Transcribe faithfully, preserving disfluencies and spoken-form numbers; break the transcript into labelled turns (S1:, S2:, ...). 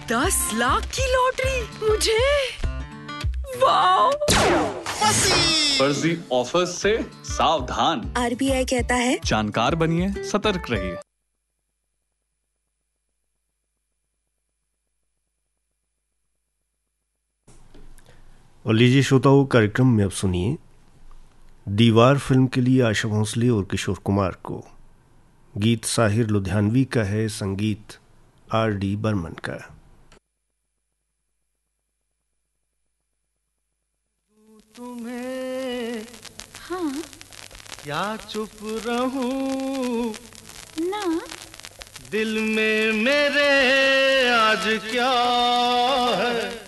S1: दस लाख की लॉटरी मुझे। वाओ!
S2: फर्जी ऑफर्स से सावधान।
S1: आरबीआई कहता है
S2: जानकार बनिए, सतर्क रहिए।
S3: और लीजिए श्रोताओं, कार्यक्रम में अब सुनिए दीवार फिल्म के लिए आशा भोसले और किशोर कुमार को। गीत साहिर लुधियानवी का है, संगीत आर डी बर्मन का।
S4: तुम्हें
S5: हाँ
S4: या चुप रहूं
S5: ना,
S4: दिल में मेरे आज क्या है।